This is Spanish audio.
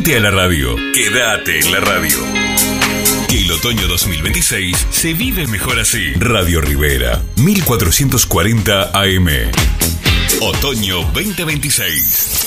Venite a la radio. Quédate en la radio. Que el otoño 2026 se vive mejor así. Radio Rivera, 1440 AM. Otoño 2026.